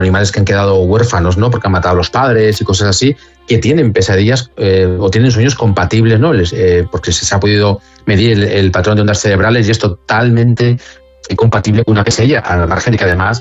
animales que han quedado huérfanos, ¿no? Porque han matado a los padres y cosas así, que tienen pesadillas o tienen sueños compatibles, ¿no? Porque se ha podido medir el patrón de ondas cerebrales y es totalmente compatible con una pesadilla, al margen de que además